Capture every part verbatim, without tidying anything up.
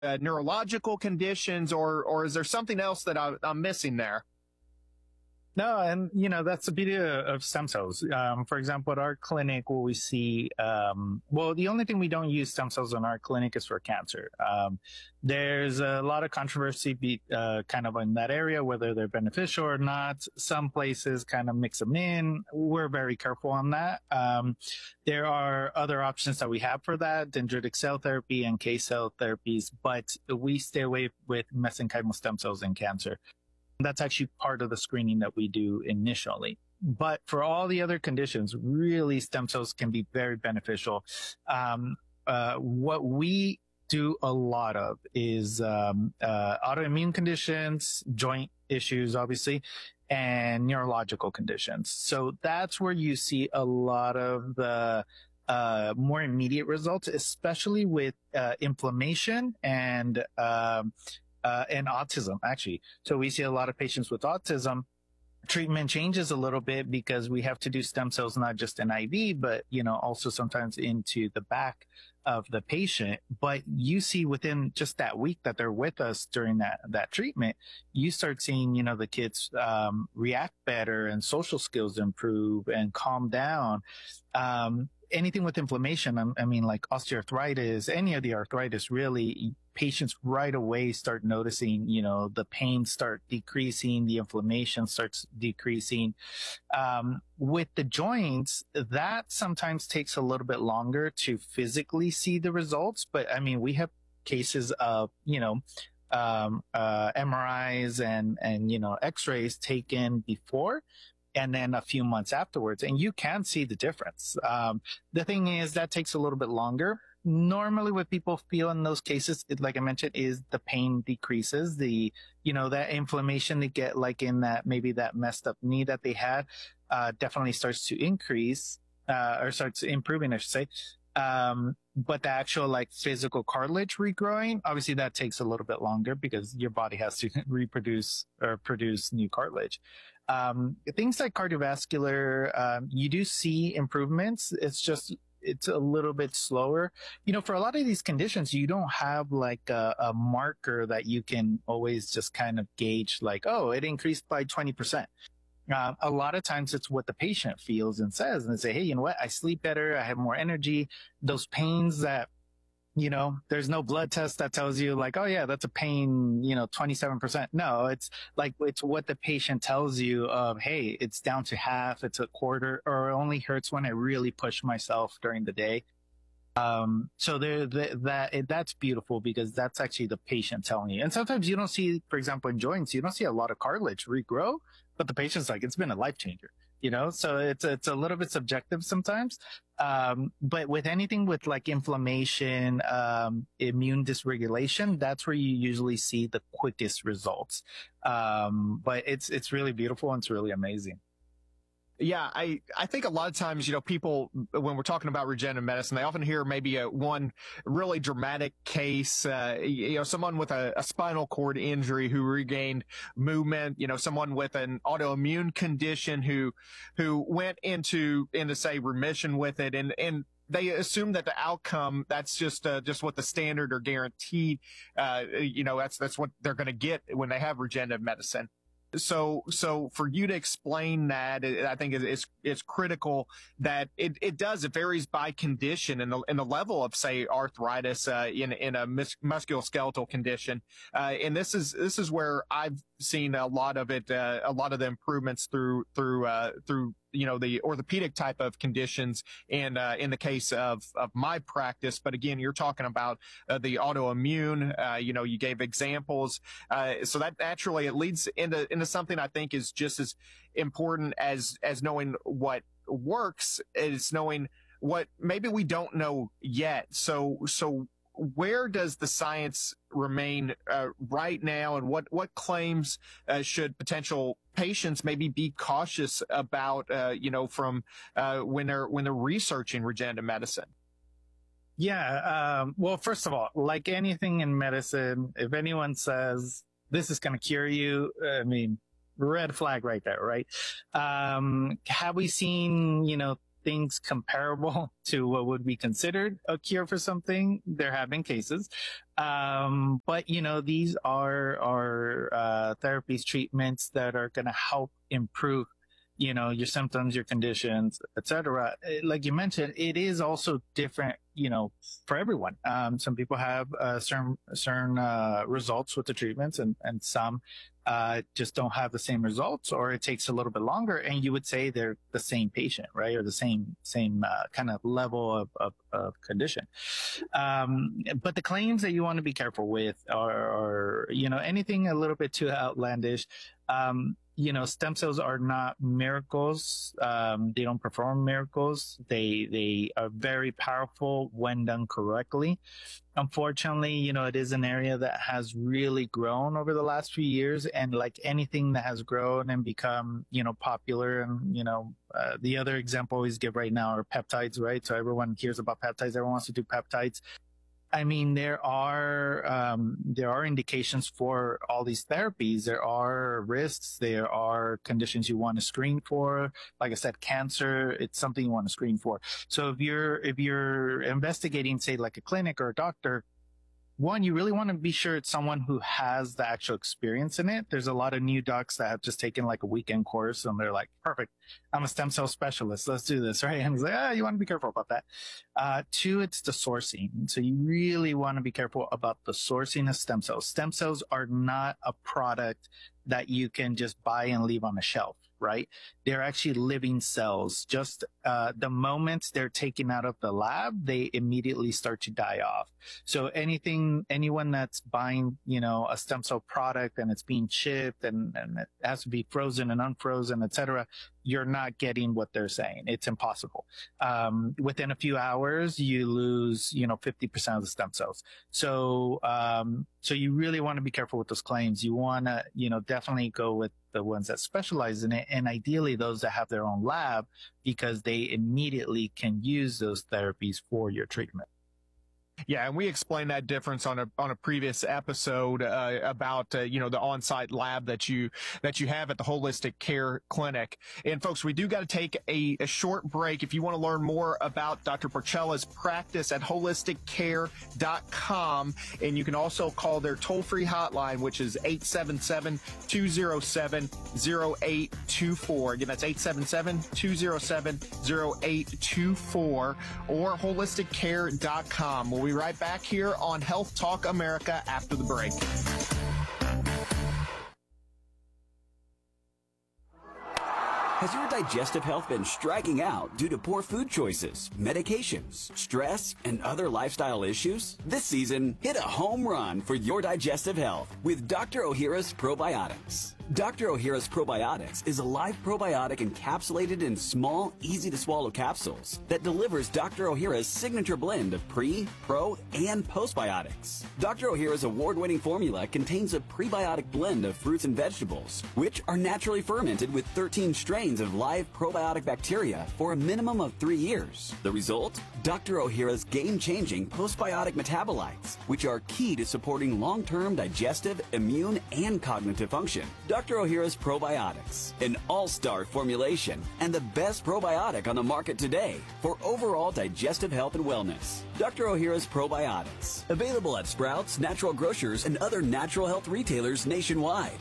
uh, neurological conditions, or or is there something else that I, I'm missing there? No, and you know that's the beauty of stem cells. Um, for example, at our clinic, what we see, um, well, the only thing we don't use stem cells in our clinic is for cancer. Um, there's a lot of controversy, be, uh, kind of in that area, whether they're beneficial or not. Some places kind of mix them in. We're very careful on that. Um, there are other options that we have for that: dendritic cell therapy and K cell therapies, but we stay away with mesenchymal stem cells in cancer. That's actually part of the screening that we do initially. But for all the other conditions, really stem cells can be very beneficial. Um, uh, what we do a lot of is um, uh, autoimmune conditions, joint issues, obviously, and neurological conditions. So that's where you see a lot of the uh, more immediate results, especially with uh, inflammation and um, uh, and autism, actually. So we see a lot of patients with autism. Treatment changes a little bit because we have to do stem cells not just in I V, but you know also sometimes into the back of the patient. But you see within just that week that they're with us during that that treatment, you start seeing you know the kids um, react better and social skills improve and calm down. Um, anything with inflammation, I, I mean, like osteoarthritis, any of the arthritis, really, patients right away start noticing, you know, the pain start decreasing, the inflammation starts decreasing. Um, with the joints, that sometimes takes a little bit longer to physically see the results. But I mean, we have cases of, you know, um, uh, M R Is and, and, you know, x-rays taken before and then a few months afterwards, and you can see the difference. Um, the thing is that takes a little bit longer. Normally what people feel in those cases, it, like I mentioned, is the pain decreases, the, you know, that inflammation they get like in that, maybe that messed up knee that they had, uh, definitely starts to increase, uh, or starts improving, I should say. Um, but the actual like physical cartilage regrowing, obviously that takes a little bit longer because your body has to reproduce or produce new cartilage. Um, things like cardiovascular, um, you do see improvements. It's just, it's a little bit slower. You know, for a lot of these conditions, you don't have like a, a marker that you can always just kind of gauge like, oh, it increased by twenty percent. Uh, a lot of times it's what the patient feels and says, and they say, hey, you know what? I sleep better. I have more energy. Those pains that, you know, there's no blood test that tells you like, oh yeah, that's a pain, you know, twenty-seven percent. No, it's like, it's what the patient tells you of, hey, it's down to half, it's a quarter, or it only hurts when I really push myself during the day. Um, so there, the, that, it, that's beautiful because that's actually the patient telling you. And sometimes you don't see, for example, in joints, you don't see a lot of cartilage regrow, but the patient's like, it's been a life changer, you know? So it's, it's a little bit subjective sometimes. Um, but with anything with like inflammation, um, immune dysregulation, that's where you usually see the quickest results. Um, but it's, it's really beautiful and it's really amazing. Yeah, I, I think a lot of times, you know, people, when we're talking about regenerative medicine, they often hear maybe a one really dramatic case, uh, you know, someone with a, a spinal cord injury who regained movement, you know, someone with an autoimmune condition who, who went into, into say remission with it. And, and, they assume that the outcome, that's just uh, just what the standard or guaranteed, uh, you know, that's that's what they're going to get when they have regenerative medicine. So, so for you to explain that, I think it's, it's critical that it, it does, it varies by condition and the, and the level of, say, arthritis, uh, in, in a mus- musculoskeletal condition. Uh, and this is, this is where I've seen a lot of it, uh, a lot of the improvements through, through, uh, through, you know, the orthopedic type of conditions and, uh, in the case of, of my practice. But again, you're talking about, uh, the autoimmune, uh, you know, you gave examples. Uh, so that naturally it leads into, into something I think is just as important as, as knowing what works is knowing what maybe we don't know yet. So, so where does the science remain uh, right now, and what what claims uh, should potential patients maybe be cautious about, uh, you know, from uh, when they're when they're researching regenerative medicine? Yeah. Um, well, first of all, like anything in medicine, if anyone says this is going to cure you, I mean, red flag right there, right? Um, have we seen, you know, things comparable to what would be considered a cure for something. There have been cases. Um, but, you know, these are, are uh, therapies, treatments that are going to help improve, you know, your symptoms, your conditions, et cetera. Like you mentioned, it is also different, you know, for everyone. Um, some people have uh, certain certain uh, results with the treatments, and and some uh, just don't have the same results, or it takes a little bit longer. And you would say they're the same patient, right, or the same same uh, kind of level of of, of condition. Um, but the claims that you want to be careful with are, are, you know, anything a little bit too outlandish. Um, you know, stem cells are not miracles. Um, they don't perform miracles. They, they are very powerful when done correctly. Unfortunately, you know, it is an area that has really grown over the last few years. And like anything that has grown and become, you know, popular, and, you know, uh, the other example I always give right now are peptides, right? So everyone hears about peptides. Everyone wants to do peptides. I mean, there are um, there are indications for all these therapies. There are risks. There are conditions you want to screen for. Like I said, cancer, it's something you want to screen for. So if you're if you're investigating, say, like a clinic or a doctor, one, you really want to be sure it's someone who has the actual experience in it. There's a lot of new docs that have just taken like a weekend course, and they're like, perfect, I'm a stem cell specialist, let's do this, right? And it's like, ah, you want to be careful about that. Uh, two, it's the sourcing. So you really want to be careful about the sourcing of stem cells. Stem cells are not a product that you can just buy and leave on a shelf, right? They're actually living cells. Just uh, the moment they're taken out of the lab, they immediately start to die off. So anything, anyone that's buying, you know, a stem cell product and it's being shipped and, and it has to be frozen and unfrozen, et cetera, you're not getting what they're saying. It's impossible. Um, within a few hours, you lose, you know, fifty percent of the stem cells. So, um, so you really want to be careful with those claims. You want to, you know, definitely go with the ones that specialize in it, and ideally those that have their own lab, because they immediately can use those therapies for your treatment. Yeah, and we explained that difference on a on a previous episode uh, about uh, you know, the on-site lab that you that you have at the Holistic Care Clinic. And folks, we do got to take a, a short break. If you want to learn more about Doctor Porcella's practice at holistic care dot com, and you can also call their toll-free hotline, which is eight seven seven, two oh seven, oh eight two four. Again, that's eight seven seven, two oh seven, oh eight two four, or holistic care dot com. We'll be right back here on Health Talk America after the break. Has your digestive health been striking out due to poor food choices, medications, stress, and other lifestyle issues? This season, hit a home run for your digestive health with Doctor Ohhira's Probiotics. Doctor Ohhira's Probiotics is a live probiotic encapsulated in small, easy-to-swallow capsules that delivers Doctor Ohhira's signature blend of pre, pro, and postbiotics. Doctor Ohhira's award-winning formula contains a prebiotic blend of fruits and vegetables, which are naturally fermented with thirteen strains of live probiotic bacteria for a minimum of three years. The result? Doctor Ohhira's game-changing postbiotic metabolites, which are key to supporting long-term digestive, immune, and cognitive function. Doctor Ohhira's Probiotics, an all-star formulation and the best probiotic on the market today for overall digestive health and wellness. Doctor Ohhira's Probiotics, available at Sprouts, Natural Grocers, and other natural health retailers nationwide.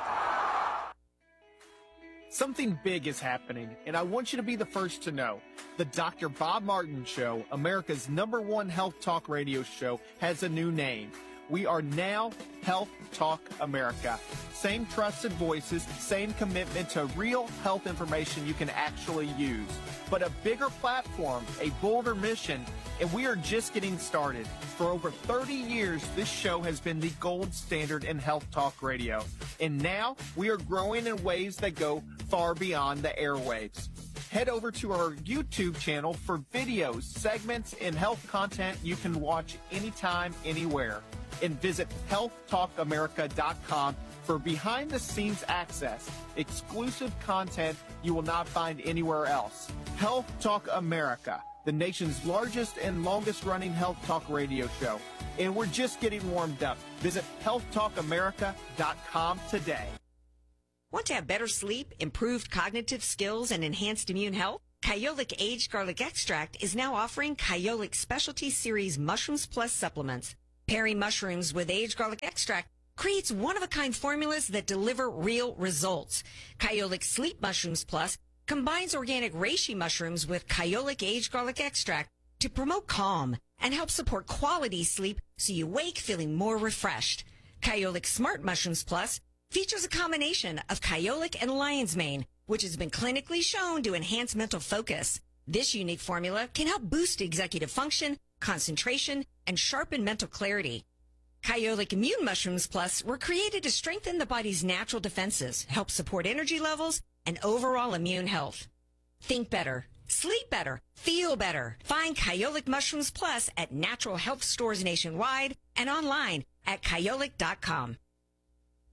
Something big is happening, and I want you to be the first to know. The Doctor Bob Martin Show, America's number one health talk radio show, has a new name. We are now Health Talk America. Same trusted voices, same commitment to real health information you can actually use. But a bigger platform, a bolder mission, and we are just getting started. For over thirty years, this show has been the gold standard in health talk radio. And now we are growing in ways that go far beyond the airwaves. Head over to our YouTube channel for videos, segments, and health content you can watch anytime, anywhere. And visit health talk america dot com for behind-the-scenes access, exclusive content you will not find anywhere else. Health Talk America, the nation's largest and longest-running health talk radio show. And we're just getting warmed up. Visit health talk america dot com today. Want to have better sleep, improved cognitive skills, and enhanced immune health? Kyolic Aged Garlic Extract is now offering Kyolic Specialty Series Mushrooms Plus supplements. Pairing mushrooms with aged garlic extract creates one-of-a-kind formulas that deliver real results. Kyolic Sleep Mushrooms Plus combines organic reishi mushrooms with Kyolic Aged Garlic Extract to promote calm and help support quality sleep so you wake feeling more refreshed. Kyolic Smart Mushrooms Plus features a combination of Kyolic and lion's mane, which has been clinically shown to enhance mental focus. This unique formula can help boost executive function, concentration, and sharpen mental clarity. Kyolic Immune Mushrooms Plus were created to strengthen the body's natural defenses, help support energy levels, and overall immune health. Think better, sleep better, feel better. Find Kyolic Mushrooms Plus at natural health stores nationwide and online at kyolic dot com.